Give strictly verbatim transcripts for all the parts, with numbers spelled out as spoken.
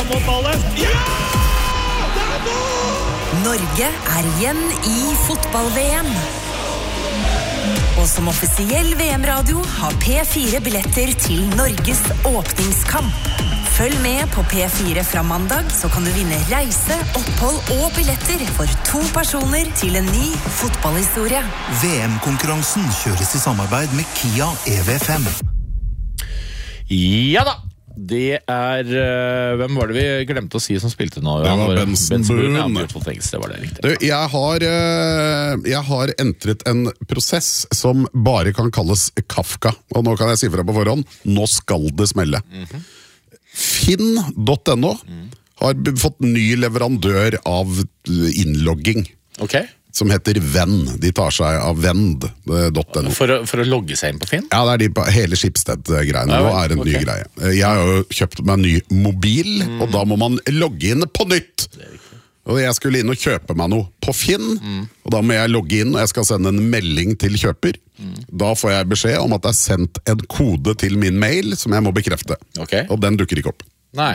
mot ballen. Ja! Det er mål! Norge er igjen i fotball-V M. Og som offisiell V M-radio har P fire billetter til Norges åpningskamp. Følg med på P fire fra mandag, så kan du vinne reise, opphold og billetter for to personer til en ny fotballhistorie. V M-konkurransen kjøres i samarbeid med Kia E V fem. Ja da, det er uh, hvem var det vi glemte å si som spilte nå? Det var Benson Boone. Ja, det var det riktig. Du, jeg har uh, jeg har entret en prosess som bare kan kalles Kafka, og nå kan jeg si fra på forhånd, nå skal det smelle. Mm-hmm. Finn punktum no mm. har fått ny leverandør av innlogging. Ok. Som heter Venn. De tar seg av vend punktum no. For, for å logge seg inn på Finn? Ja, det er de på hele Schibsted-greiene. Nå er det en okay. ny greie. Jeg har jo kjøpt meg en ny mobil, mm. og da må man logge inn på nytt. Og jeg skulle inn og kjøpe meg noe på Finn, mm. og da må jeg logge inn, og jeg skal sende en melding til kjøper. Mm. Da får jeg beskjed om at det er sendt en kode til min mail, som jeg må bekrefte. Okay. Og den dukker ikke opp. Nei.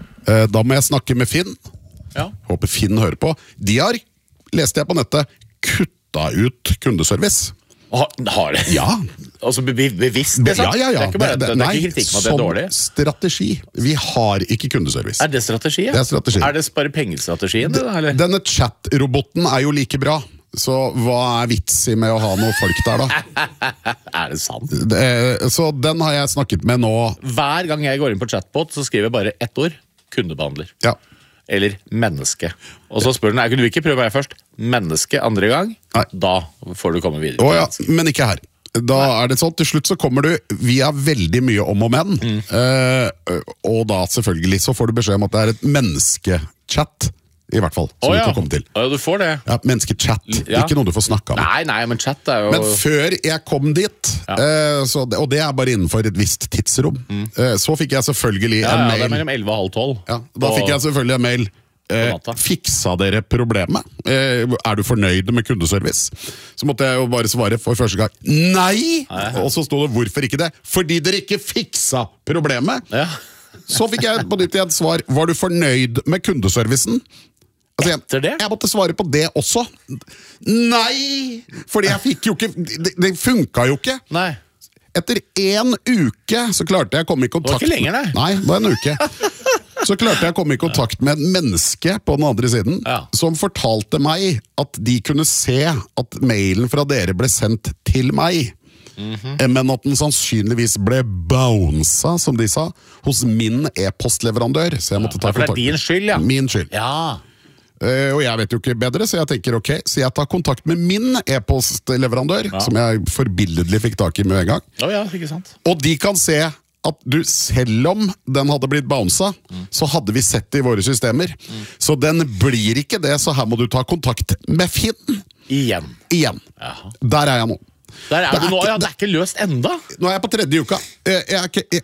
Da må jeg snakke med Finn. Ja. Håper Finn hører på. De har, leste jeg på nettet, kutta ut kundeservice. Ha, har det? Ja. Altså bevisst, det sant? Ja, ja, ja. Det er ikke, bare, det, det, det er ikke kritikk med at det er dårlig. Strategi. Vi har ikke kundeservice. Er det strategi? Ja? Det er strategi. Er det bare pengestrategien? Det, eller? Denne chat-roboten er jo like bra. Så hva er vitsi med å ha noen folk der da? Er det sant? Det, så den har jeg snakket med nå. Hver gang jeg går inn på chatbot, så skriver jeg bare ett ord. Kundebehandler. Ja. Eller menneske. Og så spør den, jeg kunne ikke prøve meg først. Menneske andre gang. Nei. Da får du komme videre. Å ja, men ikke her. Da Nei. Er det sånn, til slutt så kommer du via veldig mye om og men. Mm. Eh, og da selvfølgelig så får du beskjed om at det er et menneskechat. I hvert fall, som oh, du ja. kan komme til. Ja, du får det. Ja, menneskechat, ja. Ikke noe du får snakke om. Nei, nei, men chat er jo... Men før jeg kom dit, ja. eh, så det, og det er bare innenfor et visst tidsrom, mm. eh, så fikk jeg selvfølgelig ja, en ja, mail. Ja, det er mellom elleve og halv tolv. Ja, da og... fikk jeg selvfølgelig en mail. Eh, fiksa dere problemet? Eh, er du fornøyd med kundeservice? Så måtte jeg jo bare svare for første gang Nei! Nei. Og så stod det hvorfor ikke det? Fordi dere ikke fiksa problemet. Ja. Så fikk jeg på nytt igjen svar. Var du fornøyd med kundeservicen? Altså, jeg, det? jeg måtte svare på det også. Nei! Fordi jeg fikk jo ikke Det, det funka jo ikke. Nei. Etter en uke så klarte jeg å komme i kontakt. Det var ikke lenger, nei. Nei, det var en uke. Så klarte jeg å komme i kontakt med et menneske på den andre siden, ja. Som fortalte meg at de kunne se at mailen fra dere ble sendt til meg. Mm-hmm. Men at den sannsynligvis ble bounsa, som de sa, hos min e-postleverandør. Så jeg måtte ta ja, for det er kontakt. Din skyld, ja. Min skyld. Ja. Uh, og jeg vet jo ikke bedre, så jeg tenker ok, så jeg tar kontakt med min e-postleverandør, ja. Som jeg forbilledlig fikk tak i med en gang. Oh, ja, ikke sant. Og de kan se at du, selv om den hadde blitt bounsa, mm. så hadde vi sett det i våre systemer. Mm. Så den blir ikke det, så her må du ta kontakt med Finn. Igjen. Igjen. Jaha. Der er jeg nå. Der er, er du nå, ikke, ja, det er ikke løst enda. Nå er jeg på tredje uka. Jeg, jeg, jeg,